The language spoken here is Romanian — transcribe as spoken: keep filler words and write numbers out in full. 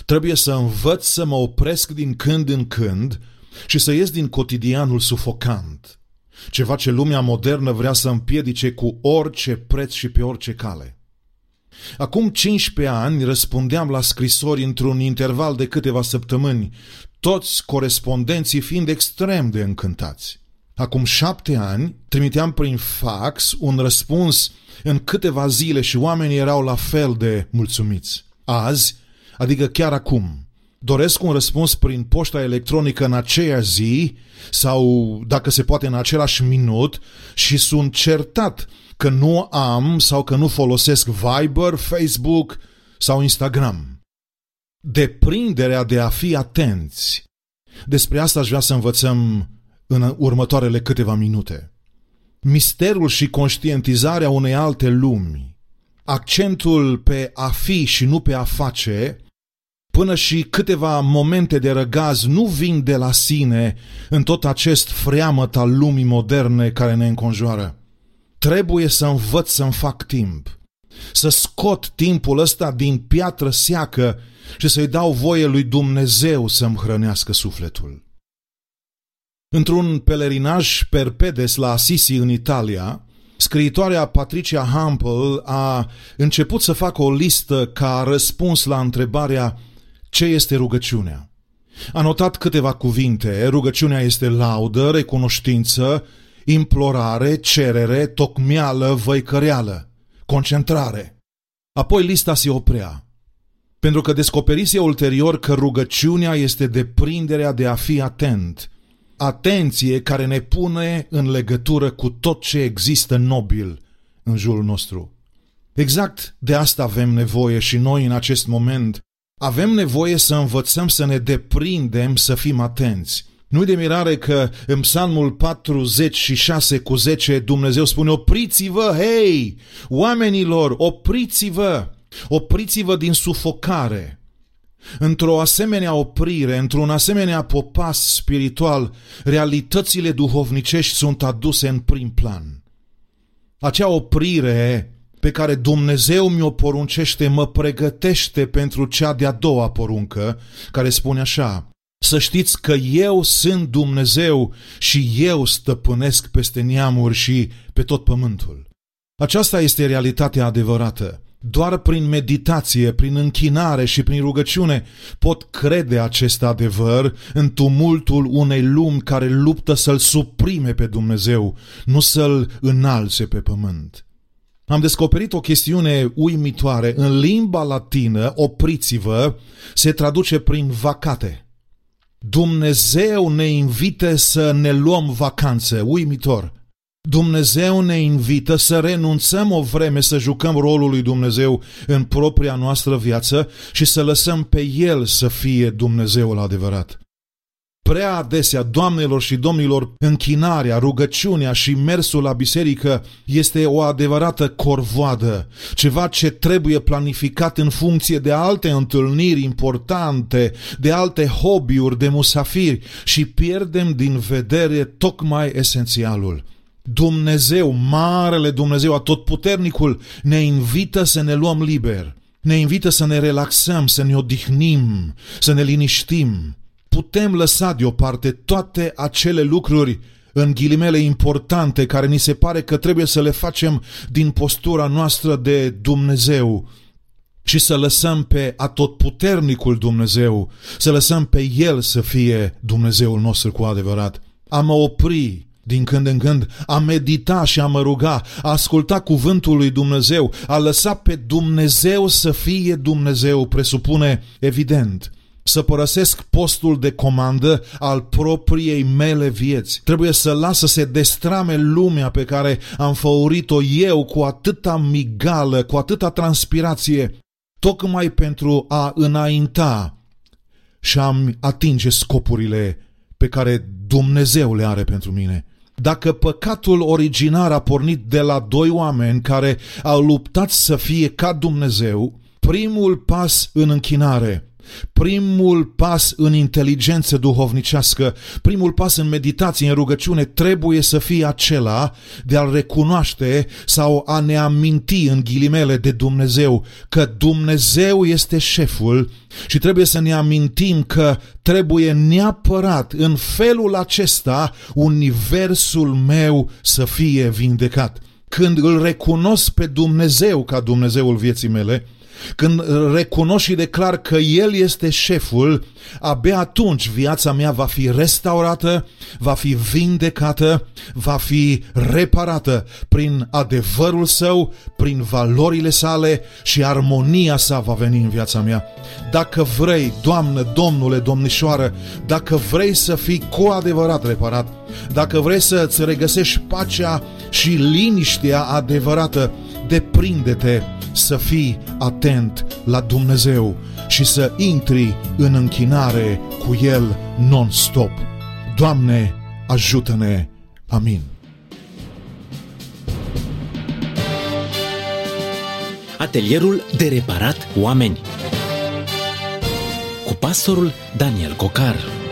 Trebuie să învăț să mă opresc din când în când și să ies din cotidianul sufocant, ceva ce lumea modernă vrea să împiedice cu orice preț și pe orice cale. Acum cincisprezece ani răspundeam la scrisori într-un interval de câteva săptămâni, toți corespondenții fiind extrem de încântați. Acum șapte ani trimiteam prin fax un răspuns în câteva zile și oamenii erau la fel de mulțumiți. Azi, adică chiar acum, doresc un răspuns prin poșta electronică în aceeași zi sau, dacă se poate, în același minut și sunt certat că nu am sau că nu folosesc Viber, Facebook sau Instagram. Deprinderea de a fi atenți. Despre asta aș vrea să învățăm în următoarele câteva minute. Misterul și conștientizarea unei alte lumi. Accentul pe a fi și nu pe a face, până și câteva momente de răgaz nu vin de la sine în tot acest freamăt al lumii moderne care ne înconjoară. Trebuie să învăț să-mi fac timp, să scot timpul ăsta din piatră seacă și să-i dau voie lui Dumnezeu să-mi hrănească sufletul. Într-un pelerinaj perpedes la Assisi în Italia, scriitoarea Patricia Hampel a început să facă o listă ca răspuns la întrebarea ce este rugăciunea. A notat câteva cuvinte: rugăciunea este laudă, recunoștință, implorare, cerere, tocmeală, văicăreală, concentrare. Apoi lista se oprea, pentru că descoperise ulterior că rugăciunea este deprinderea de a fi atent, atenție care ne pune în legătură cu tot ce există nobil în jurul nostru. Exact de asta avem nevoie și noi în acest moment. Avem nevoie să învățăm să ne deprindem, să fim atenți. Nu-i de mirare că în Psalmul patruzeci și șase cu zece Dumnezeu spune: opriți-vă, hei, oamenilor, opriți-vă, opriți-vă din sufocare. Într-o asemenea oprire, într-un asemenea popas spiritual, realitățile duhovnicești sunt aduse în prim plan. Acea oprire pe care Dumnezeu mi-o poruncește mă pregătește pentru cea de-a doua poruncă, care spune așa: să știți că eu sunt Dumnezeu și eu stăpânesc peste neamuri și pe tot pământul. Aceasta este realitatea adevărată. Doar prin meditație, prin închinare și prin rugăciune pot crede acest adevăr în tumultul unei lumi care luptă să-L suprime pe Dumnezeu, nu să-L înalțe pe pământ. Am descoperit o chestiune uimitoare. În limba latină, opriți-vă, se traduce prin vacate. Dumnezeu ne invită să ne luăm vacanță, uimitor. Dumnezeu ne invită să renunțăm o vreme să jucăm rolul lui Dumnezeu în propria noastră viață și să lăsăm pe El să fie Dumnezeul adevărat. Prea adesea, doamnelor și domnilor, închinarea, rugăciunea și mersul la biserică este o adevărată corvoadă, ceva ce trebuie planificat în funcție de alte întâlniri importante, de alte hobby-uri, de musafiri și pierdem din vedere tocmai esențialul. Dumnezeu, marele Dumnezeu, atotputernicul, ne invită să ne luăm liber, ne invită să ne relaxăm, să ne odihnim, să ne liniștim. Putem lăsa deoparte toate acele lucruri, în ghilimele, importante, care ni se pare că trebuie să le facem din postura noastră de Dumnezeu și să lăsăm pe atotputernicul Dumnezeu, să lăsăm pe El să fie Dumnezeul nostru cu adevărat. A mă opri din când în când, a medita și a mă ruga, a asculta cuvântul lui Dumnezeu, a lăsa pe Dumnezeu să fie Dumnezeu, presupune, evident, să părăsesc postul de comandă al propriei mele vieți. Trebuie să las să se destrame lumea pe care am făurit-o eu cu atâta migală, cu atâta transpirație, tocmai pentru a înainta și a-mi atinge scopurile pe care Dumnezeu le are pentru mine. Dacă păcatul originar a pornit de la doi oameni care au luptat să fie ca Dumnezeu, primul pas în închinare Primul pas în inteligență duhovnicească, primul pas în meditație, în rugăciune, trebuie să fie acela de a-L recunoaște sau a ne aminti în ghilimele de Dumnezeu, că Dumnezeu este șeful și trebuie să ne amintim că trebuie neapărat în felul acesta universul meu să fie vindecat. Când îl recunosc pe Dumnezeu ca Dumnezeul vieții mele, când recunosc și declar că El este șeful, abia atunci viața mea va fi restaurată, va fi vindecată, va fi reparată prin adevărul Său, prin valorile Sale și armonia Sa va veni în viața mea. Dacă vrei, Doamnă, Domnule, Domnișoară, dacă vrei să fii cu adevărat reparat, dacă vrei să îți regăsești pacea și liniștea adevărată, deprinde-te să fii atent la Dumnezeu și să intri în închinare cu El non-stop. Doamne, ajută-ne! Amin. Atelierul de reparat oameni cu pastorul Daniel Cocar.